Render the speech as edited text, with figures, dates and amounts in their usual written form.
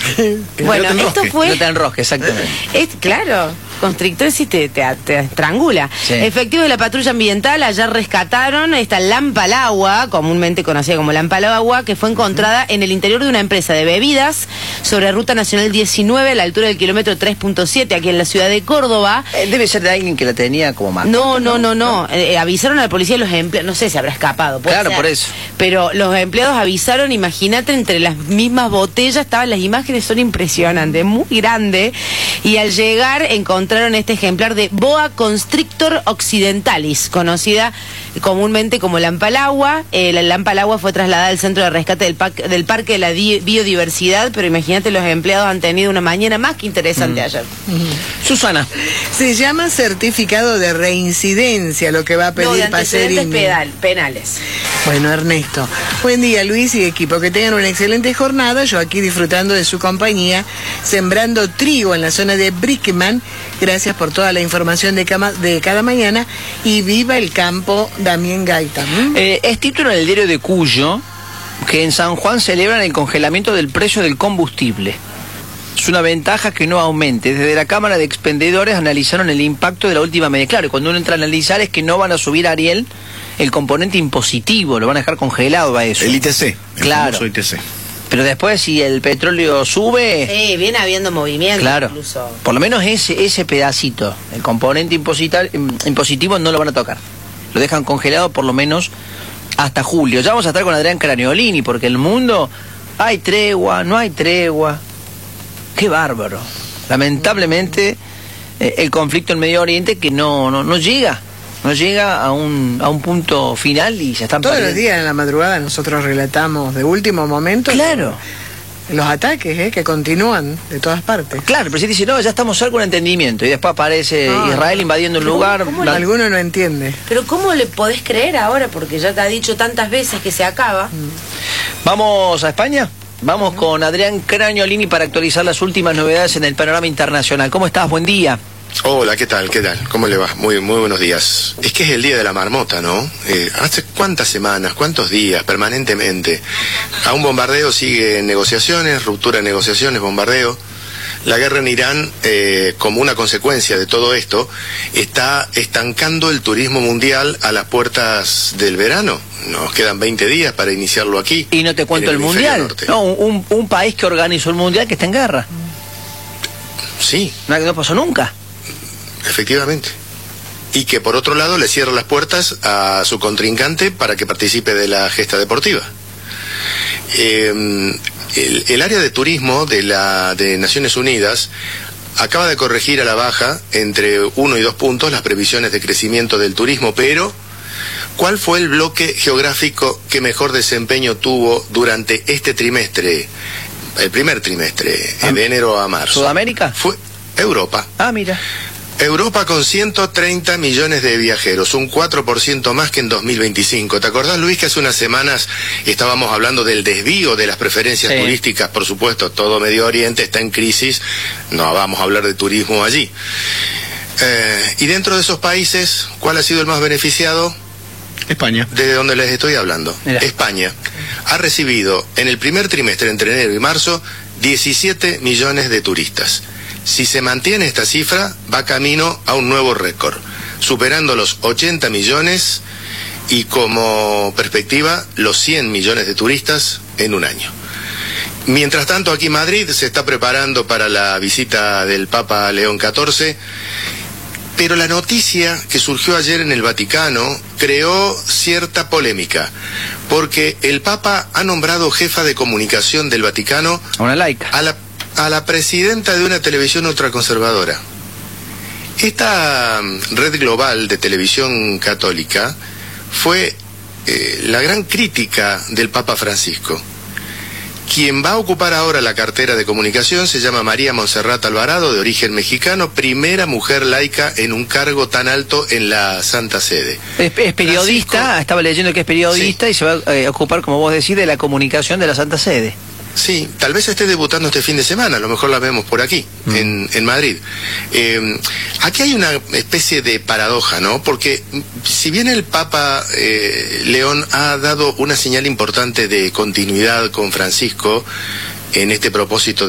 Bueno, esto fue... No te enrosques, exactamente. Claro, constrictor si te estrangula. Sí. Efectivos de la patrulla ambiental allá rescataron esta lampa al agua, comúnmente conocida como lampa al agua, que fue encontrada en el interior de una empresa de bebidas sobre Ruta Nacional 19 a la altura del kilómetro 3.7 aquí en la ciudad de Córdoba. Debe ser de alguien que la tenía como mascota. No. Avisaron a la policía los empleados, no sé si habrá escapado. Claro, ser. por eso. Pero los empleados avisaron, imagínate, entre las mismas botellas estaban las imágenes, son impresionantes, muy grande. Y al llegar encontraron este ejemplar de Boa Constrictor occidentalis, conocida comúnmente como lampa al agua. La lampa al agua fue trasladada al centro de rescate del Parque de la Biodiversidad, pero imagínate, los empleados han tenido una mañana más que interesante ayer. Susana. Se llama certificado de reincidencia lo que va a pedir de Pacerini. antecedentes penales. Bueno, Ernesto. Buen día, Luis y equipo. Que tengan una excelente jornada. Yo aquí disfrutando de su compañía, sembrando trigo en la zona de Brickman. Gracias por toda la información de cada mañana. Y viva el campo, Damián Gaita. Es título en el diario de Cuyo que en San Juan celebran el congelamiento del precio del combustible. Es una ventaja que no aumente. Desde la Cámara de Expendedores analizaron el impacto de la última medida. Claro, y cuando uno entra a analizar es que no van a subir, Ariel, el componente impositivo, lo van a dejar congelado a eso. El ITC. Claro. El ITC. Pero después, si el petróleo sube... Sí, viene habiendo movimiento. Claro, incluso. Por lo menos ese pedacito, el componente impositivo no lo van a tocar. Lo dejan congelado por lo menos hasta julio. Ya vamos a estar con Adrián Craniolini, porque el mundo, hay tregua, no hay tregua. Qué bárbaro. Lamentablemente, el conflicto en Medio Oriente que no llega a un punto final y se están Todos perdiendo. los días en la madrugada nosotros relatamos de último momento. Claro. Los ataques que continúan de todas partes. Claro, pero si dice, no, ya estamos cerca de un entendimiento, y después aparece Israel invadiendo un lugar. Alguno no entiende. Pero ¿cómo le podés creer ahora? Porque ya te ha dicho tantas veces que se acaba. ¿Vamos a España? Vamos con Adrián Craniolini para actualizar las últimas novedades en el panorama internacional. ¿Cómo estás? Buen día. Hola, ¿qué tal? ¿Cómo le va? Muy buenos días. Es que es el día de la marmota, ¿no? ¿Hace cuántas semanas, cuántos días, permanentemente? A un bombardeo sigue negociaciones, ruptura de negociaciones, bombardeo. La guerra en Irán, como una consecuencia de todo esto, está estancando el turismo mundial a las puertas del verano. Nos quedan 20 días para iniciarlo aquí. Y no te cuento el mundial. No, un país que organizó el mundial que está en guerra. Sí. No pasó nunca. Efectivamente. Y que por otro lado le cierra las puertas a su contrincante para que participe de la gesta deportiva. El área de turismo de Naciones Unidas acaba de corregir a la baja entre 1 y 2 puntos las previsiones de crecimiento del turismo, pero ¿cuál fue el bloque geográfico que mejor desempeño tuvo durante este trimestre? El primer trimestre, de enero a marzo. ¿Sudamérica? Fue Europa. Ah, mira. Europa con 130 millones de viajeros, un 4% más que en 2025. ¿Te acordás, Luis, que hace unas semanas estábamos hablando del desvío de las preferencias turísticas? Por supuesto, todo Medio Oriente está en crisis, no vamos a hablar de turismo allí. Y dentro de esos países, ¿cuál ha sido el más beneficiado? España. De donde les estoy hablando. Mira. España ha recibido en el primer trimestre, entre enero y marzo, 17 millones de turistas. Si se mantiene esta cifra, va camino a un nuevo récord, superando los 80 millones y como perspectiva los 100 millones de turistas en un año. Mientras tanto, aquí Madrid se está preparando para la visita del Papa León XIV, pero la noticia que surgió ayer en el Vaticano creó cierta polémica, porque el Papa ha nombrado jefa de comunicación del Vaticano A una laica. a la presidenta de una televisión ultraconservadora. Esta red global de televisión católica fue la gran crítica del Papa Francisco. Quien va a ocupar ahora la cartera de comunicación se llama María Montserrat Alvarado, de origen mexicano, primera mujer laica en un cargo tan alto en la Santa Sede. Es periodista, Francisco, estaba leyendo que es periodista, sí. y se va a ocupar, como vos decís, de la comunicación de la Santa Sede. Sí, tal vez esté debutando este fin de semana, a lo mejor la vemos por aquí, en Madrid. Aquí hay una especie de paradoja, ¿no? Porque si bien el Papa León ha dado una señal importante de continuidad con Francisco en este propósito